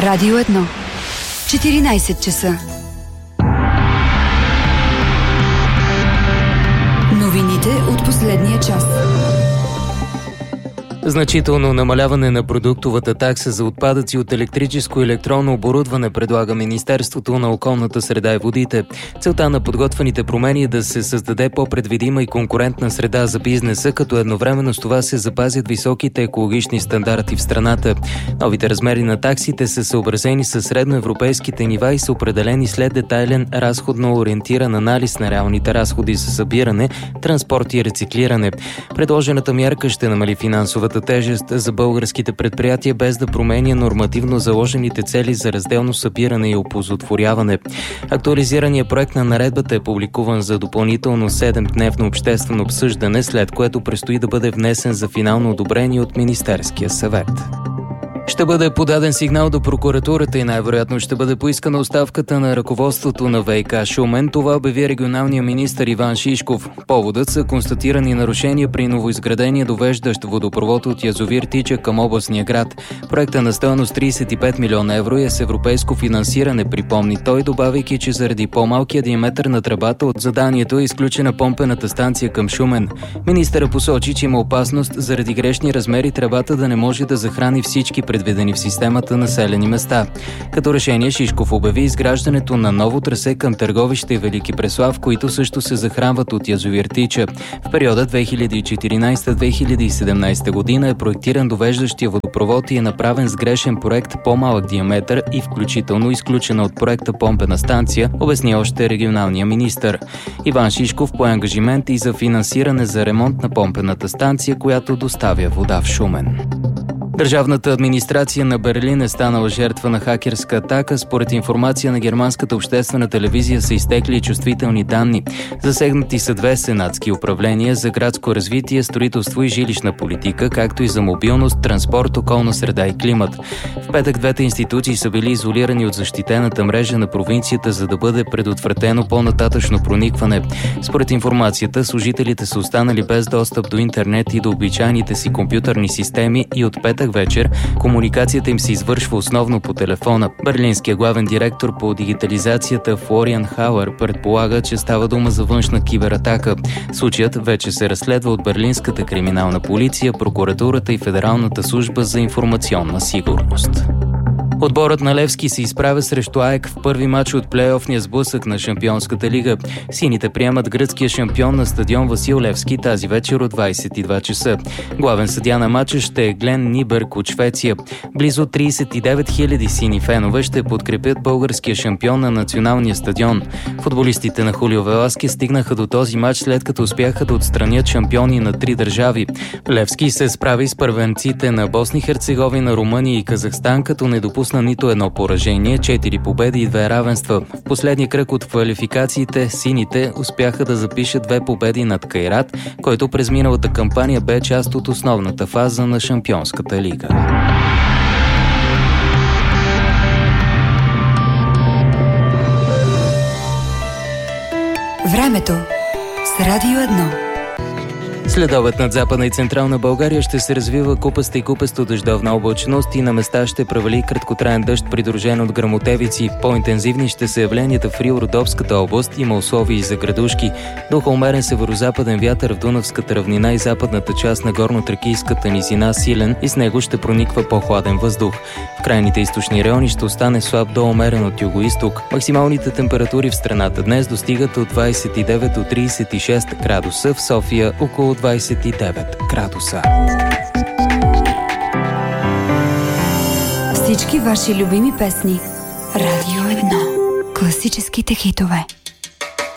Радио 1. 14 часа. Новините от последния час. Значително намаляване на продуктовата такса за отпадъци от електрическо и електронно оборудване предлага Министерството на околната среда и водите. Целта на подготвените промени е да се създаде по-предвидима и конкурентна среда за бизнеса, като едновременно с това се запазят високите екологични стандарти в страната. Новите размери на таксите са съобразени с средноевропейските нива и са определени след детайлен разходно ориентиран анализ на реалните разходи за събиране, транспорт и рециклиране. Предложената мярка ще намали финансовата тежест за българските предприятия, без да променя нормативно заложените цели за разделно събиране и оползотворяване. Актуализираният проект на наредбата е публикуван за допълнително 7-дневно обществено обсъждане, след което предстои да бъде внесен за финално одобрение от Министерския съвет. Ще бъде подаден сигнал до прокуратурата и най-вероятно ще бъде поискана оставката на ръководството на ВиК Шумен. Това обяви регионалният министър Иван Шишков. Поводът са констатирани нарушения при новоизградения довеждащ водопровод от язовир Тича към областния град. Проектът на стойност 35 милиона евро е с европейско финансиране, припомни той, добавяйки, че заради по-малкия диаметър на тръбата от заданието е изключена помпената станция към Шумен. Министърът посочи, че има опасност заради грешни размери тръбата да не може да захрани всички предвидени в системата населени места. Като решение Шишков обяви изграждането на ново трасе към Търговище и Велики Преслав, които също се захранват от язовир Тича. В периода 2014-2017 година е проектиран довеждащия водопровод и е направен с грешен проект по-малък диаметър и включително изключена от проекта помпена станция, обясни още регионалния министър. Иван Шишков пое ангажимент и за финансиране за ремонт на помпената станция, която доставя вода в Шумен. Държавната администрация на Берлин е станала жертва на хакерска атака. Според информация на германската обществена телевизия са изтекли чувствителни данни. Засегнати са 2 сенатски управления за градско развитие, строителство и жилищна политика, както и за мобилност, транспорт, околна среда и климат. В петък 2 институции са били изолирани от защитената мрежа на провинцията, за да бъде предотвратено по-нататъчно проникване. Според информацията, служителите са останали без достъп до интернет и до обичайните си компютърни системи и от петък вечер комуникацията им се извършва основно по телефона. Берлинският главен директор по дигитализацията Флориан Хауер предполага, че става дума за външна кибератака. Случаят вече се разследва от Берлинската криминална полиция, прокуратурата и Федералната служба за информационна сигурност. Отборът на Левски се изправя срещу АЕК в първи мач от плейофния сблъсък на Шампионската лига. Сините приемат гръцкия шампион на стадион Васил Левски тази вечер от 22 часа. Главен съдия на матча ще е Глен Нибърг от Швеция. Близо 39 000 сини фенове ще подкрепят българския шампион на националния стадион. Футболистите на Хулио Веласкес стигнаха до този мач, след като успяха да отстранят шампиони на 3 държави. Левски се справи с първенците на Босна и Херцеговина, Румъния и Казахстан, като не допусна нито едно поражение, 4 победи и 2 равенства. В последния кръг от квалификациите сините успяха да запишат 2 победи над Кайрат, който през миналата кампания бе част от основната фаза на Шампионската лига. Времето с Радио 1. Следобед над Западна и Централна България ще се развива купаста и купесто дъждовна облачност и на места ще превали краткотраен дъжд, придружен от гръмотевици. По-интензивни ще са явленията в Рил-Родопската област, има условия и за градушки. Духа умерен северозападен вятър в Дунавската равнина и западната част на горно-тракийската низина силен и с него ще прониква по-хладен въздух. В крайните източни райони ще остане слаб до умерен от юго-исток. Максималните температури в страната днес достигат от 29 до 36 градуса, в София около 29 градуса. Всички ваши любими песни. Радио 1. Класическите хитове.